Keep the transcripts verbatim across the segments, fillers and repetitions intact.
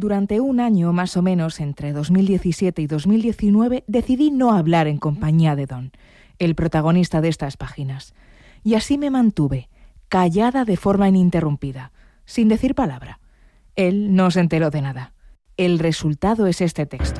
Durante un año, más o menos, entre dos mil diecisiete y dos mil diecinueve, decidí no hablar en compañía de Don, el protagonista de estas páginas. Y así me mantuve, callada de forma ininterrumpida, sin decir palabra. Él no se enteró de nada. El resultado es este texto.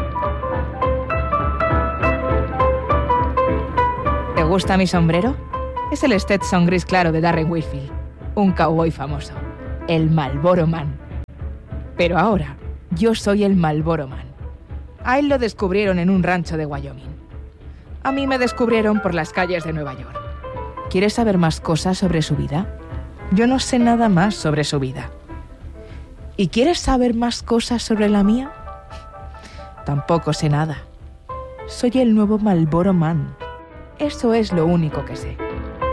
¿Te gusta mi sombrero? Es el Stetson gris claro de Darren Whitfield, un cowboy famoso, el Marlboro Man. Pero ahora, yo soy el Marlboro Man. A él lo descubrieron en un rancho de Wyoming. A mí me descubrieron por las calles de Nueva York. ¿Quieres saber más cosas sobre su vida? Yo no sé nada más sobre su vida. ¿Y quieres saber más cosas sobre la mía? Tampoco sé nada. Soy el nuevo Marlboro Man. Eso es lo único que sé.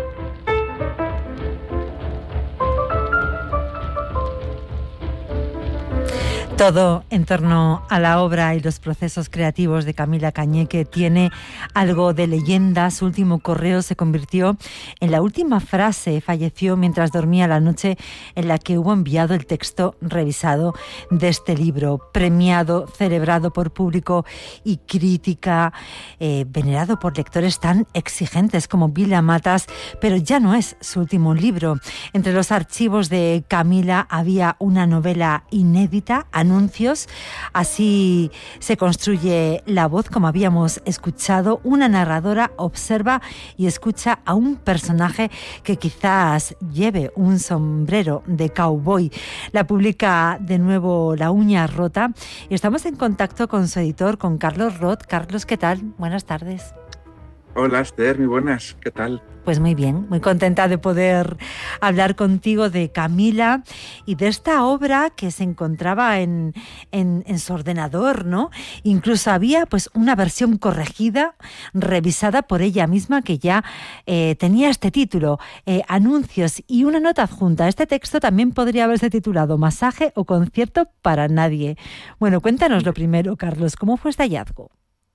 Todo en torno a la obra y los procesos creativos de Camila Cañeque tiene algo de leyenda. Su último correo se convirtió en la última frase. Falleció mientras dormía la noche en la que hubo enviado el texto revisado de este libro, premiado, celebrado por público y crítica, eh, venerado por lectores tan exigentes como Vila Matas, pero ya no es su último libro. Entre los archivos de Camila había una novela inédita, Anuncios. Así se construye la voz, como habíamos escuchado. Una narradora observa y escucha a un personaje que quizás lleve un sombrero de cowboy. La publica de nuevo La Uña Rota y estamos en contacto con su editor, con Carlos Roth. Carlos, ¿qué tal? Buenas tardes. Hola, Esther, muy buenas. ¿Qué tal? Pues muy bien, muy contenta de poder hablar contigo de Camila y de esta obra que se encontraba en, en, en su ordenador, ¿no? Incluso había pues una versión corregida, revisada por ella misma, que ya eh, tenía este título, eh, Anuncios, y una nota adjunta. Este texto también podría haberse titulado Masaje o Concierto para Nadie. Bueno, cuéntanos lo primero, Carlos, ¿cómo fue este hallazgo?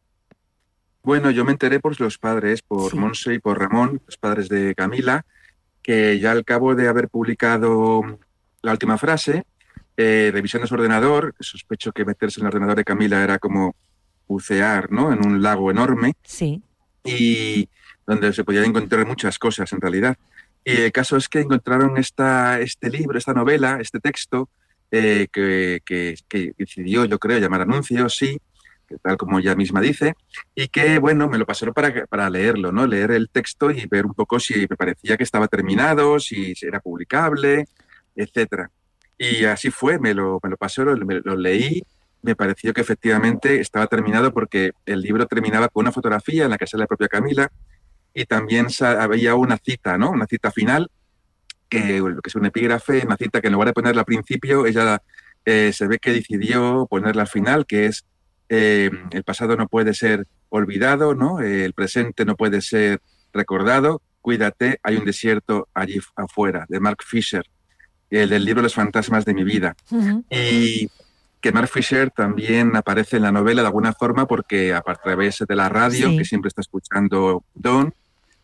Bueno, yo me enteré por los padres, por Sí. Monse y por Ramón, los padres de Camila, que ya al cabo de haber publicado la última frase, eh, revisando su ordenador, sospecho que meterse en el ordenador de Camila era como bucear, ¿no?, en un lago enorme, Sí. y donde se podían encontrar muchas cosas en realidad. Y el caso es que encontraron esta, este libro, esta novela, este texto, eh, que, que, que decidió, yo creo, llamar Anuncios, sí, tal como ella misma dice, y que, bueno, me lo pasaron para, para leerlo, ¿no? Leer el texto y ver un poco si me parecía que estaba terminado, si era publicable, etcétera. Y así fue, me lo, me lo pasó, lo, me, lo leí, me pareció que efectivamente estaba terminado porque el libro terminaba con una fotografía en la que sale la propia Camila y también había una cita, ¿no? Una cita final, que, lo que es un epígrafe, una cita que en lugar de ponerla al principio, ella eh, se ve que decidió ponerla al final, que es Eh, el pasado no puede ser olvidado, ¿no? Eh, el presente no puede ser recordado. Cuídate, hay un desierto allí afuera, de Mark Fisher, el del libro Los fantasmas de mi vida. Uh-huh. Y que Mark Fisher también aparece en la novela de alguna forma porque a través de la radio, sí, que siempre está escuchando Don,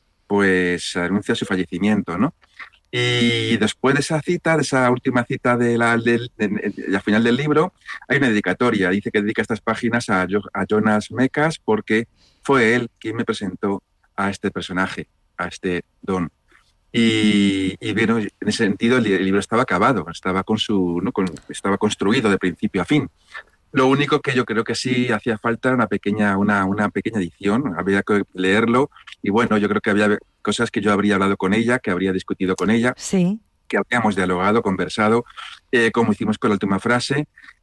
pues anuncia su fallecimiento, ¿no? Y después de esa cita, de esa última cita de la, de, de, de, de, al final del libro, hay una dedicatoria. Dice que dedica estas páginas a, a Jonas Mekas porque fue él quien me presentó a este personaje, a este Don. Y, y bueno, en ese sentido el, el libro estaba acabado, estaba, con su, ¿no? con, estaba construido de principio a fin. Lo único que yo creo que sí hacía falta una pequeña, una, una pequeña edición, había que leerlo y bueno, yo creo que había cosas que yo habría hablado con ella, que habría discutido con ella, sí, que habríamos dialogado, conversado, eh, como hicimos con la última frase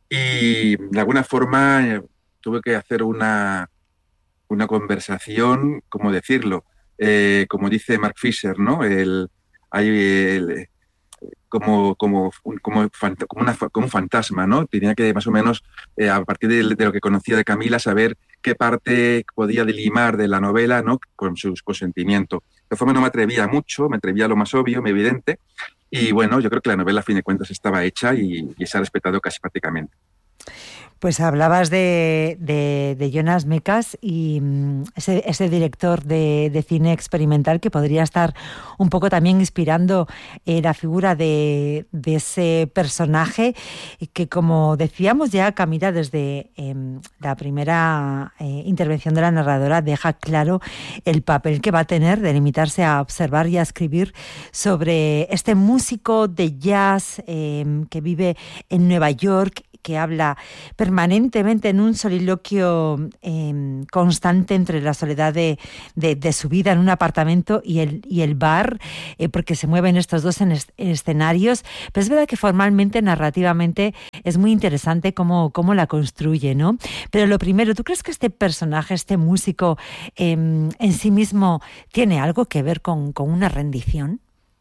y de alguna forma eh, tuve que hacer una, una conversación, ¿cómo decirlo? Eh, como dice Mark Fisher, ¿no? El, hay el, como, como, como, como, una, como un fantasma, ¿no? Tenía que más o menos, eh, a partir de, de lo que conocía de Camila, saber qué parte podía delimar de la novela, ¿no? Con su consentimiento. De forma no me atrevía mucho, me atrevía a lo más obvio, muy evidente, y bueno, yo creo que la novela a fin de cuentas estaba hecha y, y se ha respetado casi prácticamente. Pues hablabas de, de, de Jonas Mekas y ese, ese director de, de cine experimental que podría estar un poco también inspirando eh, la figura de, de ese personaje que, como decíamos ya, Camila, desde eh, la primera eh, intervención de la narradora deja claro el papel que va a tener de limitarse a observar y a escribir sobre este músico de jazz eh, que vive en Nueva York, que habla permanentemente en un soliloquio eh, constante entre la soledad de, de, de su vida en un apartamento y el, y el bar, eh, porque se mueven estos dos en, es, en escenarios. Pero es verdad que formalmente, narrativamente, es muy interesante cómo, cómo la construye, ¿no? Pero lo primero, ¿tú crees que este personaje, este músico, eh, en sí mismo tiene algo que ver con, con una rendición?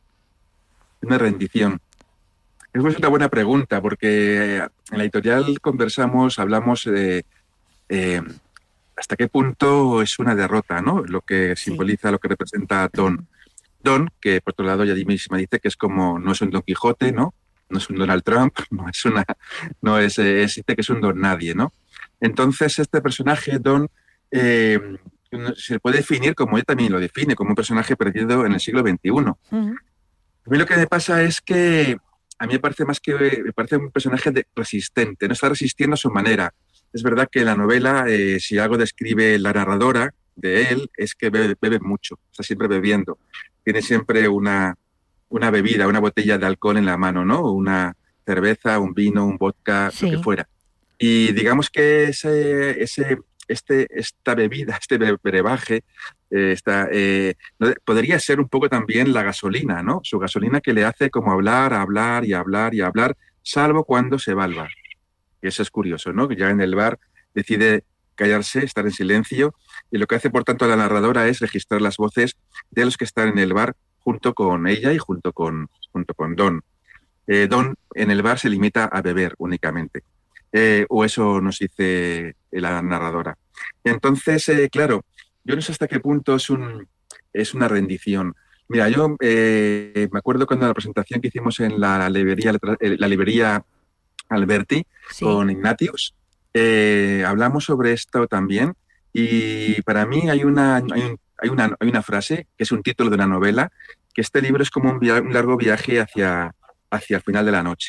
Una rendición. Es una buena pregunta, porque en la editorial conversamos, hablamos de eh, hasta qué punto es una derrota, ¿no? Lo que simboliza, sí, lo que representa Don. Don, que por otro lado ya misma dice que es como, no es un Don Quijote, ¿no? No es un Donald Trump, no es una, no es, es dice que es un don nadie, ¿no? Entonces este personaje, Don, eh, se puede definir, como él también lo define, como un personaje perdido en el siglo veintiuno. Uh-huh. A mí lo que me pasa es que a mí me parece más que me parece un personaje de, resistente, no está resistiendo a su manera. Es verdad que la novela, eh, si algo describe la narradora de él, es que bebe, bebe mucho, está siempre bebiendo. Tiene siempre una, una bebida, una botella de alcohol en la mano, ¿no? Una cerveza, un vino, un vodka, sí, lo que fuera. Y digamos que ese, ese, este, esta bebida, este brebaje, eh, esta, eh, podría ser un poco también la gasolina, ¿no? Su gasolina que le hace como hablar, hablar y hablar y hablar, salvo cuando se va al bar. Y eso es curioso, ¿no? Que ya en el bar decide callarse, estar en silencio, y lo que hace, por tanto, la narradora es registrar las voces de los que están en el bar junto con ella y junto con, junto con Don. Eh, Don en el bar se limita a beber únicamente. Eh, o eso nos dice la narradora. Entonces, eh, claro, yo no sé hasta qué punto es, un, es una rendición. Mira, yo eh, me acuerdo cuando la presentación que hicimos en la librería, la librería Alberti, sí, con Ignatius, eh, hablamos sobre esto también, y para mí hay una, hay, un, hay, una, hay una frase, que es un título de una novela, que este libro es como un, via- un largo viaje hacia, hacia el final de la noche.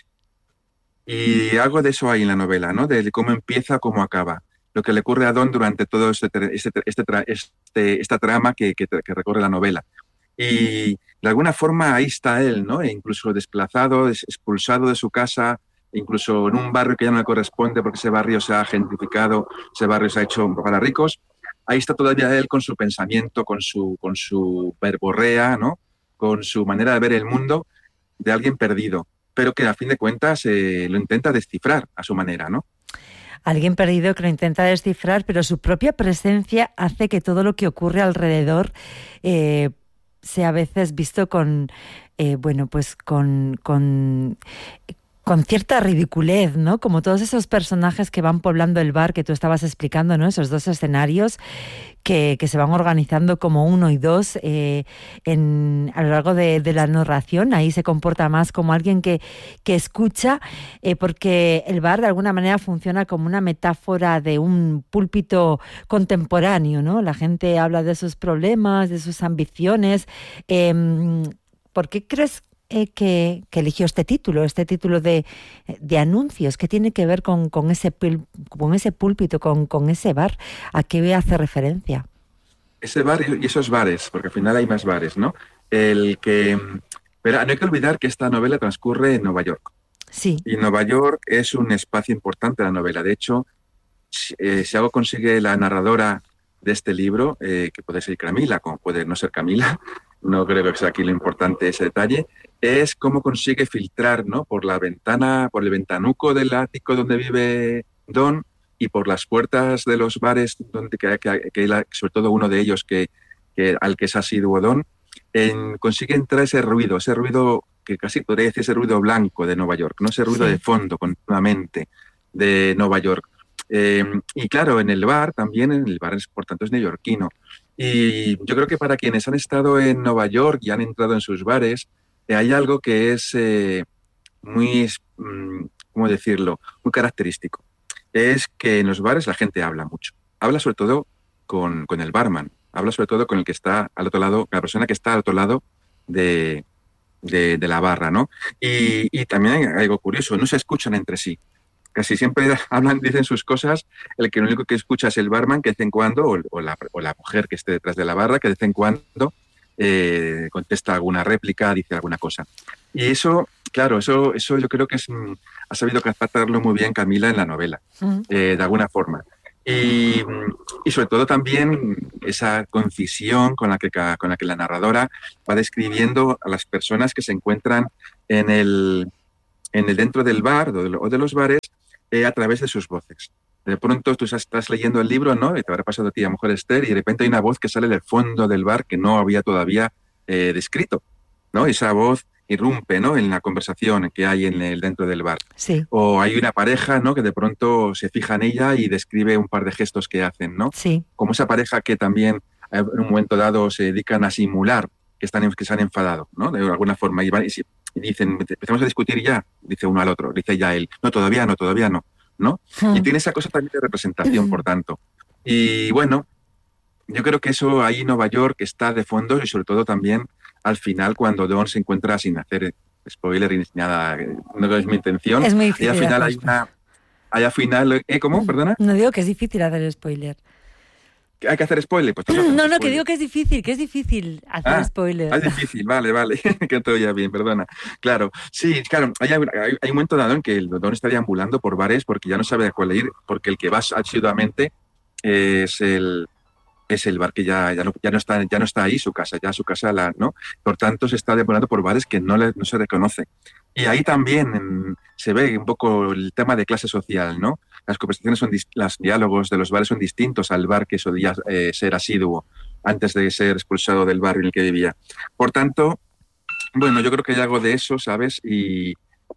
Y algo de eso hay en la novela, ¿no? De cómo empieza, cómo acaba. Lo que le ocurre a Don durante todo este, este, este, este, esta trama que, que, que recorre la novela. Y de alguna forma ahí está él, ¿no? E incluso desplazado, expulsado de su casa, incluso en un barrio que ya no le corresponde porque ese barrio se ha gentrificado, ese barrio se ha hecho para ricos. Ahí está todavía él con su pensamiento, con su, con su verborrea, ¿no? Con su manera de ver el mundo de alguien perdido, pero que a fin de cuentas eh, lo intenta descifrar a su manera, ¿no? Alguien perdido que lo intenta descifrar, pero su propia presencia hace que todo lo que ocurre alrededor eh, sea a veces visto con, eh, bueno, pues con... con con cierta ridiculez, ¿no? Como todos esos personajes que van poblando el bar que tú estabas explicando, ¿no? Esos dos escenarios que, que se van organizando como uno y dos eh, en, a lo largo de, de la narración. Ahí se comporta más como alguien que, que escucha, eh, porque el bar de alguna manera funciona como una metáfora de un púlpito contemporáneo, ¿no? La gente habla de sus problemas, de sus ambiciones. Eh, ¿Por qué crees Eh, que, que eligió este título, este título de, de anuncios? ¿Qué tiene que ver con, con, ese, con ese púlpito, con, con ese bar? ¿A qué hace referencia? Ese bar y esos bares, porque al final hay más bares, ¿no? El que, pero no hay que olvidar que esta novela transcurre en Nueva York. Sí. Y Nueva York es un espacio importante de la novela. De hecho, si, eh, si algo consigue la narradora de este libro, eh, que puede ser Camila, como puede no ser Camila, no creo que sea aquí lo importante ese detalle, es cómo consigue filtrar, ¿no? Por la ventana, por el ventanuco del ático donde vive Don y por las puertas de los bares, donde que, que, que él, sobre todo uno de ellos que, que al que es asiduo Don, en, consigue entrar ese ruido, ese ruido que casi podría decir ese ruido blanco de Nueva York, no ese ruido sí. de fondo continuamente de Nueva York. Eh, y claro, en el bar también, en el bar es, por tanto es neoyorquino. Y yo creo que para quienes han estado en Nueva York y han entrado en sus bares, eh, hay algo que es eh, muy, mm, ¿cómo decirlo?, muy característico. es que en los bares la gente habla mucho. Habla sobre todo con, con el barman, habla sobre todo con el que está al otro lado, la persona que está al otro lado de, de, de la barra, ¿no? Y, y también hay algo curioso, no se escuchan entre sí. Casi siempre hablan, dicen sus cosas, el que lo único que escucha es el barman, que de vez en cuando, o, o, la, o la mujer que esté detrás de la barra, que de vez en cuando eh, contesta alguna réplica, dice alguna cosa. Y eso, claro, eso, eso yo creo que es, ha sabido captarlo muy bien Camila en la novela, uh-huh. eh, de alguna forma. Y, y sobre todo también esa concisión con la, que, con la que la narradora va describiendo a las personas que se encuentran en el, en el dentro del bar o de, o de los bares, Eh, a través de sus voces. De pronto tú estás leyendo el libro, ¿no? Y te habrá pasado a ti, a lo mejor Esther, y de repente hay una voz que sale del fondo del bar que no había todavía eh, descrito, ¿no? Esa voz irrumpe, ¿no? En la conversación que hay en el, dentro del bar. Sí. O hay una pareja, ¿no? Que de pronto se fija en ella y describe un par de gestos que hacen, ¿no? Sí. Como esa pareja que también en un momento dado se dedican a simular que están que se han enfadado, ¿no? De alguna forma. Y, van, y, y dicen, empezamos a discutir ya, dice uno al otro, dice ya él, no, todavía no, todavía no, ¿no? Mm. Y tiene esa cosa también de representación, por tanto. Y bueno, yo creo que eso ahí en Nueva York está de fondo y sobre todo también al final cuando Don se encuentra sin hacer spoiler y nada, no es mi intención. Es muy difícil. Y al final hay una... Hay al final, ¿eh? ¿Cómo? ¿Perdona? No digo que es difícil hacer spoiler. ¿Hay que hacer spoiler? Pues no, no, spoiler. que digo que es difícil, que es difícil hacer ah, spoiler. Es difícil, vale, vale, que todo ya bien, perdona. Claro, sí, claro, hay, hay, hay un momento dado en que el Don está deambulando por bares porque ya no sabe a cuál ir, porque el que va asiduamente es el, es el bar que ya, ya, no, ya, no está, ya no está ahí, su casa, ya su casa, la, ¿no? Por tanto, se está deambulando por bares que no, le, no se reconoce. Y ahí también en, se ve un poco el tema de clase social, ¿no? Las conversaciones son, los diálogos de los bares son distintos al bar que solía eh, ser asiduo antes de ser expulsado del barrio en el que vivía. Por tanto, bueno, yo creo que hay algo de eso, ¿sabes? Y,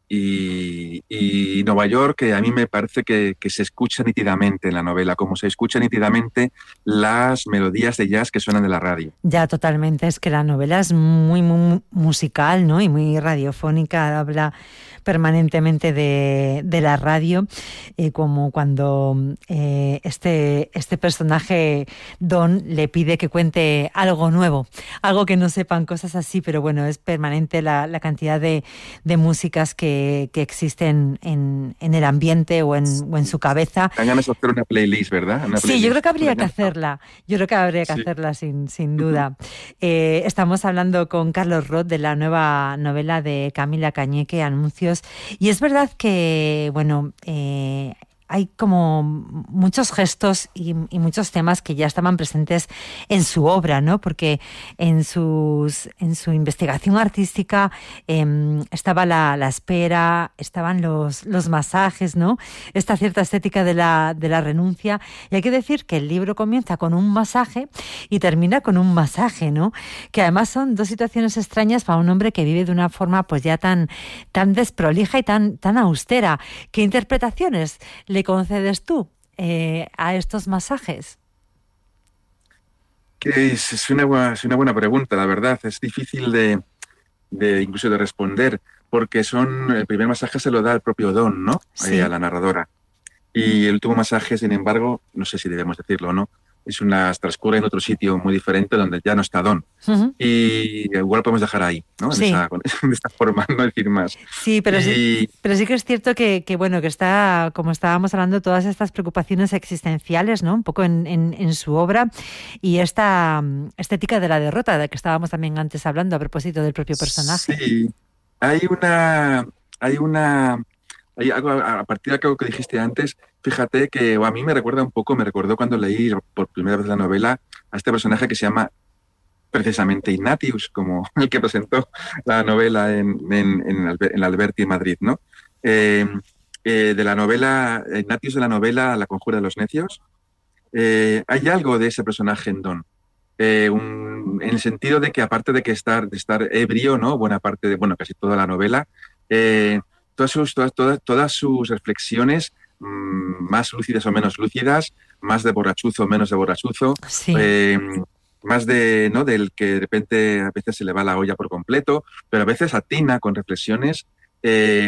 y, y Nueva York, que a mí me parece que, que se escucha nítidamente en la novela, como se escucha nítidamente las melodías de jazz que suenan de la radio. Ya, totalmente. Es que la novela es muy, muy musical, ¿no? Y muy radiofónica. Habla permanentemente de, de la radio, eh, como cuando eh, este, este personaje, Don, le pide que cuente algo nuevo, algo que no sepan, cosas así, pero bueno, es permanente la, la cantidad de, de músicas que, que existen en, en el ambiente o en, o en su cabeza. Mañana es hacer una playlist, ¿verdad? Una sí, playlist. yo creo que habría que hacerla, yo creo que habría que sí. hacerla sin, sin duda. Eh, estamos hablando con Carlos Roth de la nueva novela de Camila Cañeque, Anuncios. Y es verdad que, bueno, eh, hay como muchos gestos y, y muchos temas que ya estaban presentes en su obra, ¿no? Porque en, sus, en su investigación artística eh, estaba la, la espera, estaban los, los masajes, ¿no? Esta cierta estética de la, de la renuncia. Y hay que decir que el libro comienza con un masaje y termina con un masaje, ¿no? Que además son dos situaciones extrañas para un hombre que vive de una forma pues ya tan, tan desprolija y tan, tan austera. ¿Qué interpretaciones le concedes tú eh, a estos masajes? Que es, es, una buena, es una buena pregunta, la verdad. Es difícil de, de incluso de responder, porque son el primer masaje se lo da el propio Don, ¿no? Sí. Eh, a la narradora. Y el último masaje, sin embargo, no sé si debemos decirlo o no, es una transcurre en otro sitio muy diferente donde ya no está Don. Uh-huh. Y igual podemos dejar ahí, ¿no? Sí. En esa, de esta forma, no decir más. Sí, pero, y... sí, pero sí que es cierto que, que, bueno, que está, como estábamos hablando, todas estas preocupaciones existenciales, ¿no? Un poco en, en, en su obra y esta estética de la derrota, de que estábamos también antes hablando a propósito del propio personaje. Sí, hay una... Hay una Hay algo, a partir de algo que dijiste antes, fíjate que a mí me recuerda un poco, me recordó cuando leí por primera vez la novela a este personaje que se llama precisamente Ignatius, como el que presentó la novela en, en, en, en Alberti en Madrid, ¿no? Eh, eh, de la novela, Ignatius de la novela La conjura de los necios, eh, hay algo de ese personaje en Don. Eh, un, en el sentido de que aparte de que estar, de estar ebrio, ¿no? Buena parte de, bueno, casi toda la novela, eh, Todas sus, todas, todas, todas sus reflexiones, mmm, más lúcidas o menos lúcidas, más de borrachuzo o menos de borrachuzo, sí. eh, más de, ¿no? Del que de repente a veces se le va la olla por completo, pero a veces atina con reflexiones eh,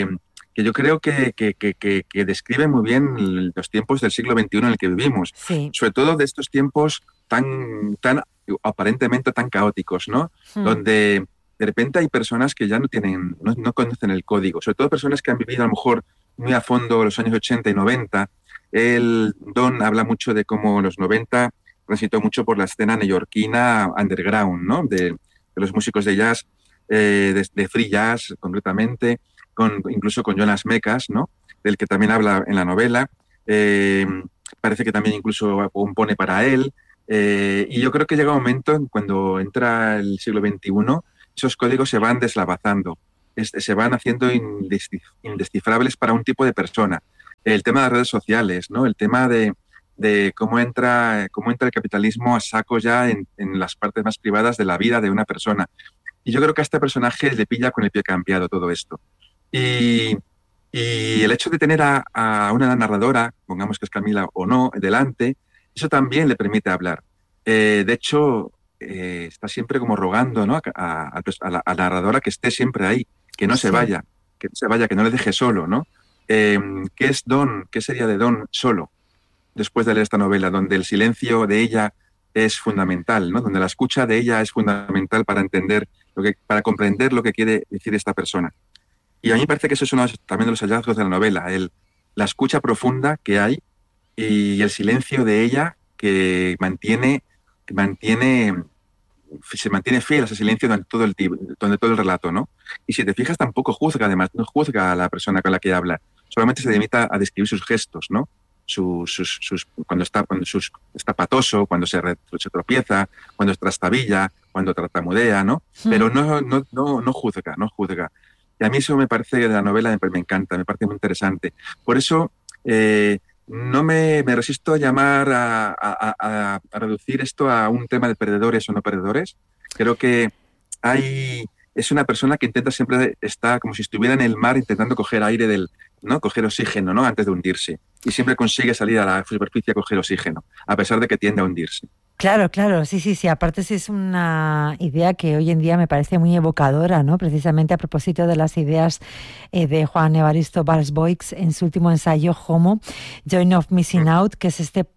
que yo creo que, que, que, que, que describe muy bien los tiempos del siglo veintiuno en el que vivimos, sí. sobre todo de estos tiempos tan, tan aparentemente tan caóticos, ¿no? Mm. Donde de repente hay personas que ya no tienen, no, no conocen el código, sobre todo personas que han vivido a lo mejor muy a fondo los años ochenta y noventa. El Don habla mucho de cómo los noventa transitó mucho por la escena neoyorquina underground, ¿no? De, de los músicos de jazz, eh, de, de free jazz concretamente, con, incluso con Jonas Mekas, ¿no? Del que también habla en la novela. Eh, parece que también incluso compone para él. Eh, y yo creo que llega un momento cuando entra el siglo veintiuno, esos códigos se van deslavazando, este, se van haciendo indescifrables para un tipo de persona. El tema de las redes sociales, ¿no? El tema de, de cómo entra, cómo entra el capitalismo a saco ya en, en las partes más privadas de la vida de una persona. Y yo creo que a este personaje le pilla con el pie cambiado todo esto. Y, y el hecho de tener a, a una narradora, pongamos que es Camila o no, delante, eso también le permite hablar. Eh, de hecho, eh, está siempre como rogando, ¿no? a, a, a, la, a la narradora que esté siempre ahí, que no sí. se vaya, que no se vaya, que no le deje solo, ¿no? Eh, ¿Qué es Don? ¿Qué sería de Don solo después de leer esta novela? Donde el silencio de ella es fundamental, ¿no? Donde la escucha de ella es fundamental para entender, lo que, para comprender lo que quiere decir esta persona. Y a mí me parece que eso es uno también de los hallazgos de la novela, el, la escucha profunda que hay y el silencio de ella que mantiene, que mantiene, se mantiene fiel a ese silencio durante todo el, durante todo el relato, ¿no? Y si te fijas, tampoco juzga, además, no juzga a la persona con la que habla, solamente se limita a describir sus gestos, ¿no? Sus, sus, sus, cuando está, cuando sus, está patoso, cuando se, re, se tropieza, cuando trastabilla, cuando tartamudea, ¿no? Sí. Pero no, no, no, no juzga, no juzga. Y a mí eso me parece de la novela, me, me encanta, me parece muy interesante. Por eso eh, no me, me resisto a llamar, a, a, a, a reducir esto a un tema de perdedores o no perdedores. Creo que hay, es una persona que intenta siempre, está como si estuviera en el mar intentando coger aire, del, ¿no? coger oxígeno, ¿no? Antes de hundirse. Y siempre consigue salir a la superficie a coger oxígeno, a pesar de que tiende a hundirse. Claro, claro, sí, sí, sí. Aparte sí es una idea que hoy en día me parece muy evocadora, ¿no? Precisamente a propósito de las ideas eh, de Juan Evaristo Valls-Boix en su último ensayo Homo, Joy of Missing Out, que es este,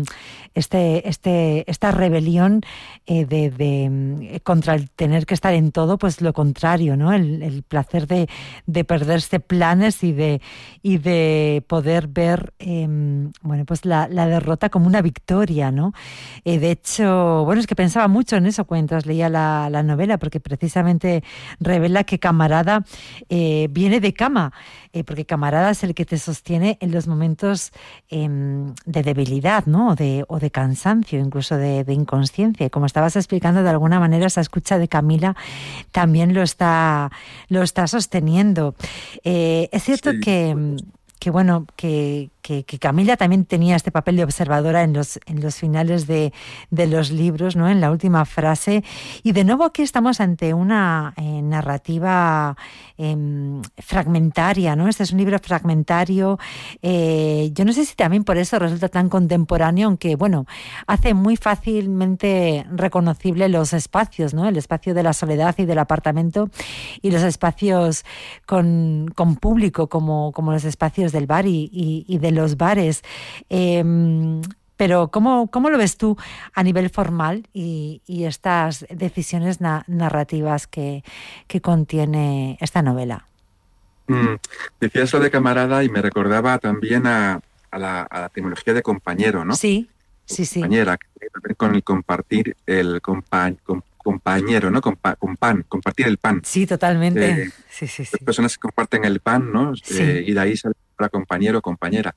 este, este, esta rebelión eh, de, de contra el tener que estar en todo, pues lo contrario, ¿no? El, el placer de, de perderse planes y de y de poder ver, eh, bueno, pues la, la derrota como una victoria, ¿no? Eh, de hecho, bueno, es que pensaba mucho en eso mientras leía la, la novela, porque precisamente revela que Camarada eh, viene de cama, eh, porque Camarada es el que te sostiene en los momentos eh, de debilidad, ¿no? O de, o de cansancio, incluso de, de inconsciencia. Y como estabas explicando, de alguna manera esa escucha de Camila también lo está, lo está sosteniendo. Eh, es cierto sí. que... que bueno, que, que, que Camila también tenía este papel de observadora en los, en los finales de, de los libros, ¿no? En la última frase. Y de nuevo aquí estamos ante una eh, narrativa eh, fragmentaria, ¿no? Este es un libro fragmentario. Eh, yo no sé si también por eso resulta tan contemporáneo, aunque, bueno, hace muy fácilmente reconocible los espacios, ¿no? El espacio de la soledad y del apartamento y los espacios con, con público, como, como los espacios del bar y, y, y de los bares. Eh, pero ¿cómo, ¿cómo lo ves tú a nivel formal y, y estas decisiones na, narrativas que, que contiene esta novela? Mm, decías lo de Camarada y me recordaba también a, a, la, a la etimología de compañero, ¿no? Sí, sí, sí. Compañera, con el compartir, el compa, com, compañero, ¿no? Compa, con pan, compartir el pan. Sí, totalmente. Eh, sí, sí, sí. Las personas que comparten el pan, ¿no? Sí. Eh, y de ahí sale para compañero o compañera.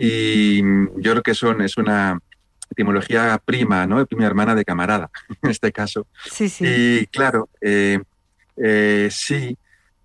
Y yo creo que son, es una etimología prima, ¿no? Prima hermana de Camarada, en este caso. Sí, sí. Y claro, eh, eh, sí.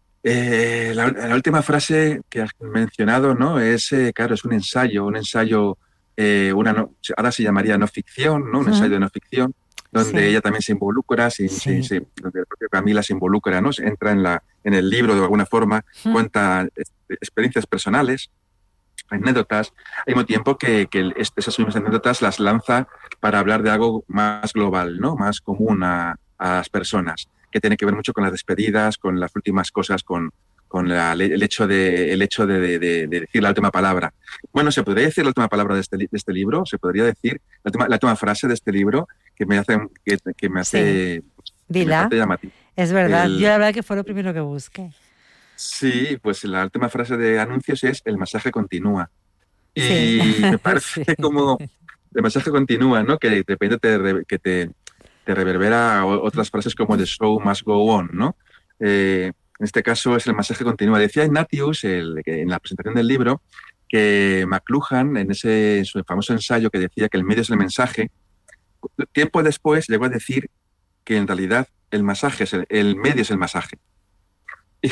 Eh, la, la última frase que has mencionado, ¿no? Es, eh, claro, es un ensayo, un ensayo, eh, una no, ahora se llamaría no ficción, ¿no? Un uh-huh. ensayo de no ficción, donde sí. ella también se involucra, sí, sí. Sí, sí, donde el propio Camila se involucra, ¿no? Se entra en, la, en el libro de alguna forma, uh-huh. cuenta experiencias personales, anécdotas, al mismo tiempo que, que esas mismas anécdotas las lanza para hablar de algo más global, ¿no? Más común a, a las personas, que tiene que ver mucho con las despedidas, con las últimas cosas con, con la, el hecho, de, el hecho de, de, de, de decir la última palabra. Bueno, se podría decir la última palabra de este, de este libro, se podría decir la última, la última frase de este libro que me hace, que, que me hace, sí. Dila. Que me llamativa. Es verdad, el, yo la verdad que fue lo primero que busqué. Sí, pues la última frase de anuncios es el masaje continúa. Y sí. me parece sí. como el masaje continúa, ¿no? Que de repente te, que te, te reverbera otras frases como the show must go on, ¿no? Eh, en este caso es el masaje continúa. Decía Ignatius el, en la presentación del libro que McLuhan, en ese en su famoso ensayo que decía que el medio es el mensaje, tiempo después llegó a decir que en realidad el masaje es el, el medio es el masaje. Y,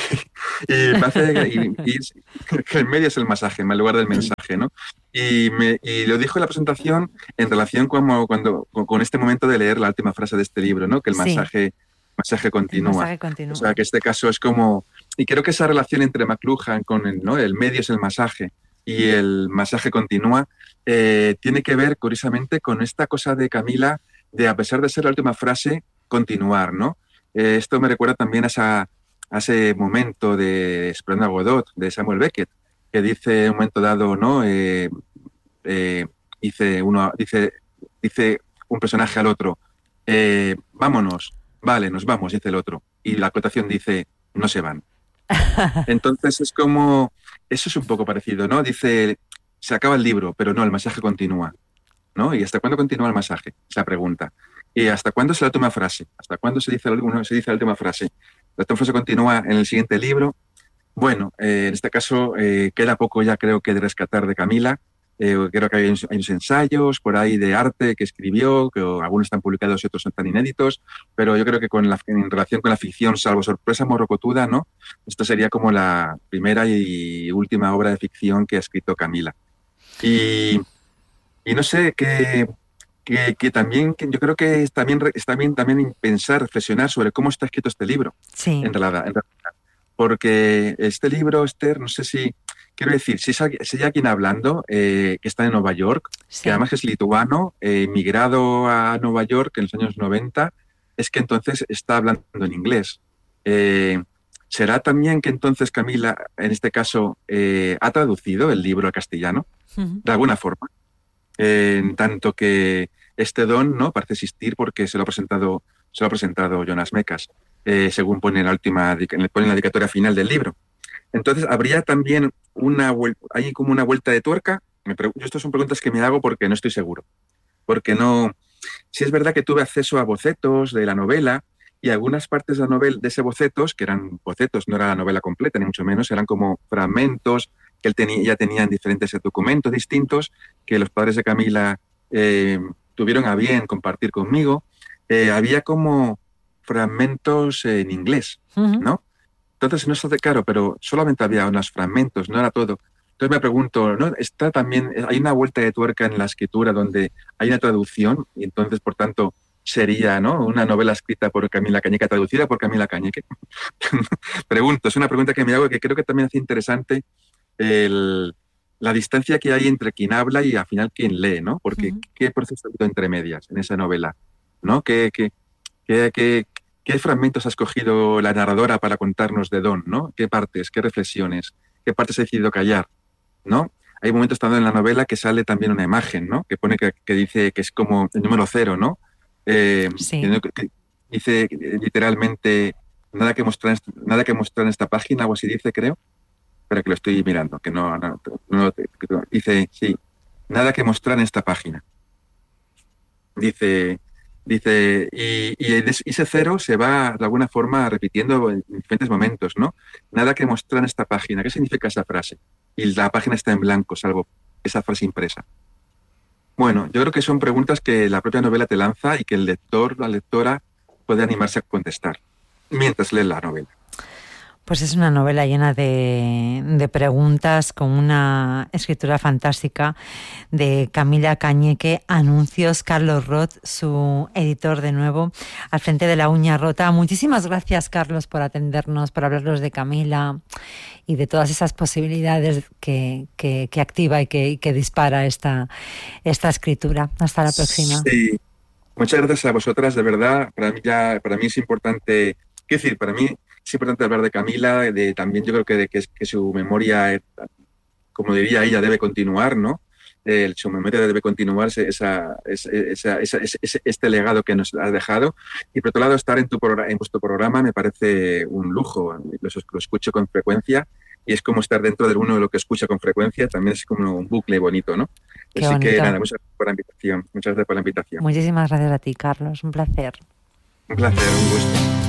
y, hace, y, y que el medio es el masaje en lugar del mensaje, ¿no? Y, me, y lo dijo en la presentación en relación con, cuando, con, con este momento de leer la última frase de este libro, ¿no? Que el masaje, sí. masaje, continúa. el masaje continúa. O sea, que este caso es como... Y creo que esa relación entre McLuhan con el, ¿no? el medio es el masaje y el masaje continúa eh, tiene que ver, curiosamente, con esta cosa de Camila de, a pesar de ser la última frase, continuar, ¿no? Eh, esto me recuerda también a esa... a ese momento de Esperando a Godot, de Samuel Beckett, que dice en un momento dado, ¿no? Eh, eh, dice, uno, dice, dice un personaje al otro, eh, vámonos, vale, nos vamos, dice el otro. Y la acotación dice, no se van. Entonces es como, eso es un poco parecido, ¿no? Dice, se acaba el libro, pero no, el masaje continúa, ¿no? ¿Y hasta cuándo continúa el masaje? Es la pregunta. ¿Y hasta cuándo es la última frase? ¿Hasta cuándo se dice, uno se dice la última frase? La última frase continúa en el siguiente libro. Bueno, eh, en este caso eh, queda poco ya creo que de rescatar de Camila. Eh, creo que hay unos, hay unos ensayos por ahí de arte que escribió, que algunos están publicados y otros están inéditos, pero yo creo que con la, en relación con la ficción, salvo Sorpresa Morrocotuda, ¿no? Esto sería como la primera y última obra de ficción que ha escrito Camila. Y, y no sé, qué... Que, que también, que yo creo que es también, está bien también pensar, reflexionar sobre cómo está escrito este libro. Sí. En realidad, en realidad. Porque este libro, Esther, no sé si, quiero decir, si es alguien hablando eh, que está en Nueva York, sí. que además es lituano, eh, migrado a Nueva York en los años noventa, es que entonces está hablando en inglés. Eh, ¿Será también que entonces Camila, en este caso, eh, ha traducido el libro al castellano? Uh-huh. De alguna forma. Eh, en tanto que este don no parece existir porque se lo ha presentado, se lo ha presentado Jonas Mekas, eh, según pone en la última, pone en la dedicatoria final del libro. Entonces, habría también una hay como una vuelta de tuerca. Me yo estas son preguntas que me hago porque no estoy seguro, porque no. Si es verdad que tuve acceso a bocetos de la novela y algunas partes de la novela de ese bocetos, que eran bocetos, no era la novela completa ni mucho menos, eran como fragmentos que él tenía, ya tenía en diferentes documentos distintos que los padres de Camila eh, tuvieron a bien compartir conmigo. Eh, había como fragmentos en inglés, uh-huh. ¿no? Entonces no está claro, pero solamente había unos fragmentos, no era todo. Entonces me pregunto, ¿no? Está también, hay una vuelta de tuerca en la escritura donde hay una traducción y entonces, por tanto, sería, ¿no? Una novela escrita por Camila Cañeque, traducida por Camila Cañeque. Pregunto, es una pregunta que me hago y que creo que también hace interesante El, la distancia que hay entre quien habla y al final quien lee, ¿no? Porque uh-huh. ¿qué proceso ha habido entre medias en esa novela? ¿No? ¿Qué, qué, qué, qué, qué fragmentos ha escogido la narradora para contarnos de Don, ¿no? ¿Qué partes, qué reflexiones, qué partes ha decidido callar, ¿no? Hay momentos también en la novela que sale también una imagen, ¿no? Que pone que, que dice que es como el número cero, ¿no? Eh, sí. que, que dice literalmente nada que mostrar, nada que mostrar en esta página, o así dice, creo. Pero que lo estoy mirando, que no, no, no que no, dice, sí, nada que mostrar en esta página. Dice, dice, y, y ese cero se va de alguna forma repitiendo en diferentes momentos, ¿no? Nada que mostrar en esta página. ¿Qué significa esa frase? Y la página está en blanco, salvo esa frase impresa. Bueno, yo creo que son preguntas que la propia novela te lanza y que el lector, la lectora, puede animarse a contestar mientras lee la novela. Pues es una novela llena de, de preguntas, con una escritura fantástica de Camila Cañeque. Anuncios, Carlos Roth, su editor de nuevo, al frente de La Uña Rota. Muchísimas gracias, Carlos, por atendernos, por hablarnos de Camila y de todas esas posibilidades que, que, que activa y que, que dispara esta, esta escritura. Hasta la próxima. Sí, muchas gracias a vosotras, de verdad. Para mí, ya, para mí es importante, ¿qué decir? Para mí es importante hablar de Camila, de, también yo creo que, de, que, que su memoria, como diría ella, debe continuar, ¿no? Eh, su memoria debe continuarse, esa, esa, esa, esa, ese, este legado que nos ha dejado. Y por otro lado, estar en, tu programa, en vuestro programa me parece un lujo. Lo, lo escucho con frecuencia y es como estar dentro de uno de lo que escucha con frecuencia. También es como un bucle bonito, ¿no? Qué Así bonito. que nada, muchas gracias por la invitación. Muchas gracias por la invitación. Muchísimas gracias a ti, Carlos. Un placer. Un placer, un gusto.